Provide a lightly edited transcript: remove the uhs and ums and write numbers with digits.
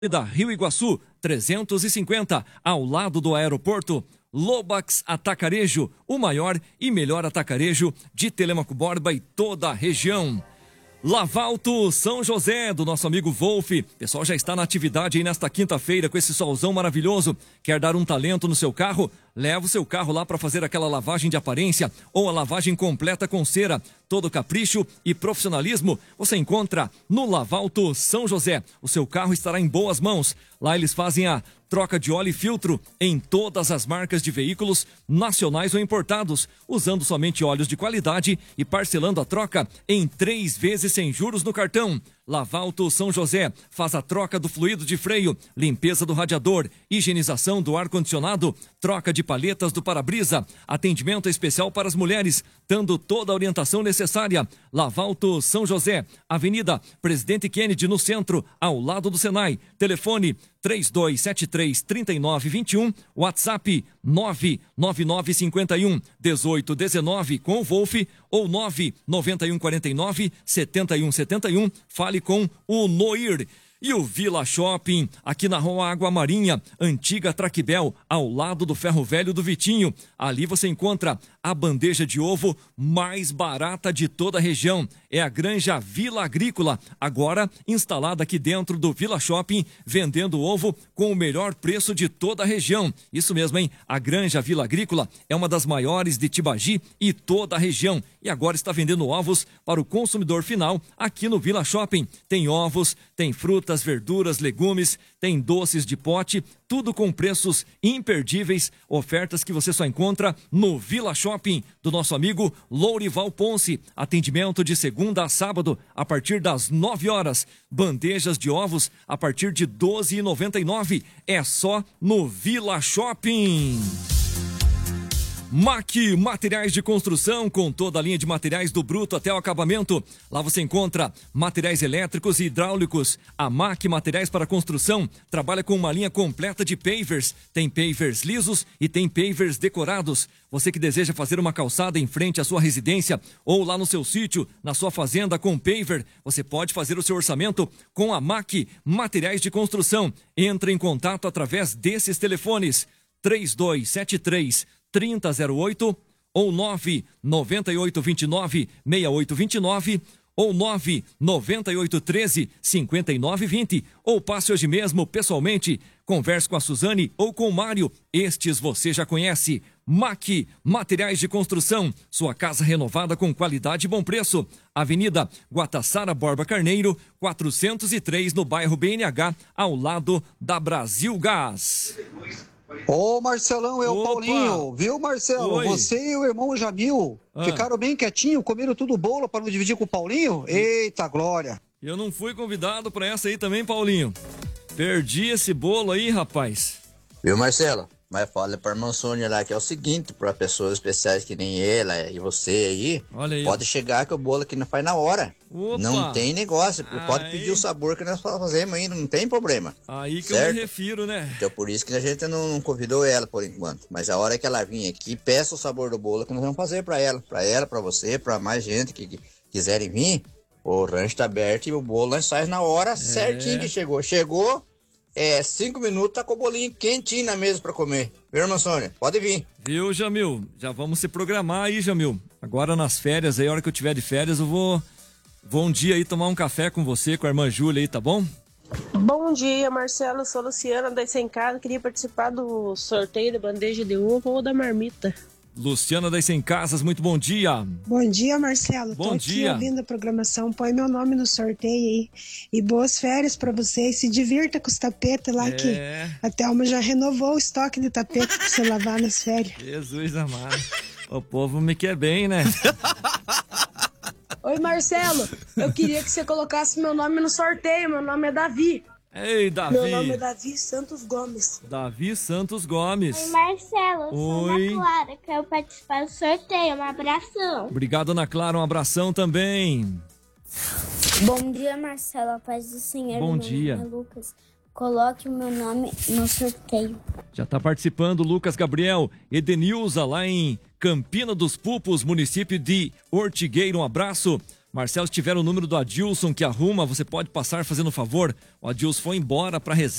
da Rio Iguaçu, 350, ao lado do aeroporto. Lobax Atacarejo, o maior e melhor atacarejo de Telêmaco Borba e toda a região. Lavalto São José, do nosso amigo Wolf. Pessoal, já está na atividade aí nesta quinta-feira com esse solzão maravilhoso. Quer dar um talento no seu carro? Leva o seu carro lá para fazer aquela lavagem de aparência ou a lavagem completa com cera. Todo capricho e profissionalismo você encontra no Lavalto São José. O seu carro estará em boas mãos. Lá eles fazem a troca de óleo e filtro em todas as marcas de veículos nacionais ou importados, usando somente óleos de qualidade e parcelando a troca em 3 vezes sem juros no cartão. Lavalto São José faz a troca do fluido de freio, limpeza do radiador, higienização do ar-condicionado, troca de palhetas do para-brisa, atendimento especial para as mulheres, dando toda a orientação necessária. Lavalto São José, Avenida Presidente Kennedy, no centro, ao lado do Senai. Telefone 3273-3921, WhatsApp 99951-1819 com o Wolf ou 99149-7171. Fale com o Noir. E o Vila Shopping, aqui na Rua Água Marinha, antiga Traquibel, ao lado do Ferro Velho do Vitinho. Ali você encontra a bandeja de ovo mais barata de toda a região. É a Granja Vila Agrícola, agora instalada aqui dentro do Vila Shopping, vendendo ovo com o melhor preço de toda a região. Isso mesmo, hein? A Granja Vila Agrícola é uma das maiores de Tibagi e toda a região. E agora está vendendo ovos para o consumidor final aqui no Vila Shopping. Tem ovos, tem frutas, verduras, legumes, tem doces de pote, tudo com preços imperdíveis, ofertas que você só encontra no Vila Shopping, do nosso amigo Lourival Ponce. Atendimento de segunda a sábado, a partir das 9 horas. Bandejas de ovos a partir de R$ 12,99. É só no Vila Shopping. MAC Materiais de Construção, com toda a linha de materiais do bruto até o acabamento. Lá você encontra materiais elétricos e hidráulicos. A MAC Materiais para Construção trabalha com uma linha completa de pavers. Tem pavers lisos e tem pavers decorados. Você que deseja fazer uma calçada em frente à sua residência ou lá no seu sítio, na sua fazenda com paver, você pode fazer o seu orçamento com a MAC Materiais de Construção. Entre em contato através desses telefones: 3273-3008 ou 99829-6829 ou 99813-5920, ou passe hoje mesmo pessoalmente, converse com a Suzane ou com o Mário. Estes você já conhece. MAC Materiais de Construção, sua casa renovada com qualidade e bom preço. Avenida Guatassara Borba Carneiro, 403, no bairro BNH, ao lado da Brasil Gás. Ô Marcelão, é o Paulinho, viu Marcelo? Oi. Você e o irmão Jamil ficaram bem quietinho, comeram tudo bolo para não dividir com o Paulinho? Eita glória! Eu não fui convidado para essa aí também, Paulinho. Perdi esse bolo aí, rapaz. Viu, Marcelo? Mas fala pra irmã Sônia lá que é o seguinte, para pessoas especiais que nem ela e você aí, olha aí, pode chegar que o bolo aqui não faz na hora. Opa. Não tem negócio, pode pedir o sabor que nós fazemos ainda, não tem problema. Aí que certo? eu me refiro, né? Então por isso que a gente não convidou ela por enquanto. Mas a hora que ela vir aqui, peça o sabor do bolo que nós vamos fazer pra ela, pra você, pra mais gente que quiserem vir. O rancho tá aberto e o bolo nós faz na hora certinho que chegou. Chegou, 5 minutos, tá com o bolinho quentinho na mesa pra comer. Viu, irmã Sônia? Pode vir. Viu, Jamil? Já vamos se programar aí, Jamil. Agora nas férias aí, a hora que eu tiver de férias, eu vou um dia aí tomar um café com você, com a irmã Júlia aí, tá bom? Bom dia, Marcelo. Eu sou Luciana da Sem Casa. Queria participar do sorteio da bandeja de uva ou da marmita. Luciana das Sem Casas, muito bom dia. Bom dia, Marcelo. Bom Tô dia. aqui ouvindo a programação. Põe meu nome no sorteio aí. E boas férias pra vocês. Se divirta com os tapetes lá, que a Thelma já renovou o estoque de tapetes pra você lavar nas férias. Jesus amado. O povo me quer bem, né? Oi, Marcelo. Eu queria que você colocasse meu nome no sorteio. Meu nome é Davi. Ei, Davi. Meu nome é Davi Santos Gomes. Davi Santos Gomes. Oi, Marcelo. Eu sou Oi. Ana Clara. Quero participar do sorteio. Um abração. Obrigado, Ana Clara. Um abração também. Bom dia, Marcelo. A paz do Senhor. Bom Meu dia. nome é Lucas. Coloque o meu nome no sorteio. Já está participando Lucas Gabriel, Edenilza, lá em Campina dos Pulpos, município de Ortigueira. Um abraço. Marcelo, se tiver o número do Adilson que arruma, você pode passar fazendo favor. O Adilson foi embora para reserva.